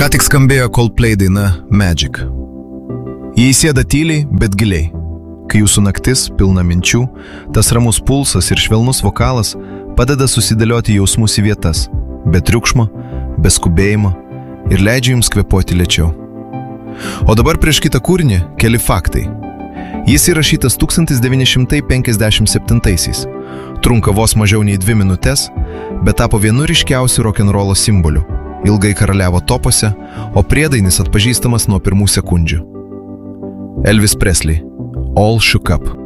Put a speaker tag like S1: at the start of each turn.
S1: Ką tik skambėjo Coldplay daina Magic. Jie įsėda tyliai, bet giliai. Kai jūsų naktis pilna minčių, tas ramus pulsas ir švelnus vokalas padeda susidėlioti jausmus į vietas, be triukšmo, be skubėjimo ir leidžia jums kvėpuoti lėčiau. O dabar prieš kitą kūrinį keli faktai. Jis įrašytas 1957-aisiais. Trunka vos mažiau nei 2 minutės, bet tapo vienu ryškiausių rock'n'rollo simbolių. Ilgai karaliavo topuose, o priedainis atpažįstamas nuo pirmų sekundžių. Elvis Presley, All Shook Up.